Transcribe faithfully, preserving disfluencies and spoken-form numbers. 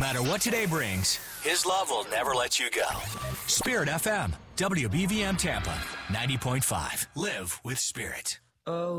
matter what today brings, his love will never let you go. Spirit F M, W B V M Tampa, ninety point five. Live with Spirit. Oh.